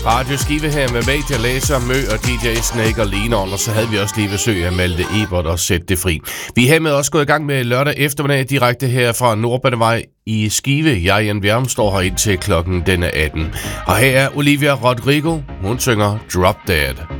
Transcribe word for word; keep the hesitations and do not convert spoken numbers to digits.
Radio Skive her med Major Lazer, Mø og D J Snake og Lenon, og så havde vi også lige besøg af Malte Ebert og Sæt det fri. Vi er hermed også gået i gang med lørdag eftermiddag direkte her fra Nordbanevej i Skive. Jeg, Jan Bjerm, står her indtil klokken den er atten. Og her er Olivia Rodrigo. Hun synger Drop Dead.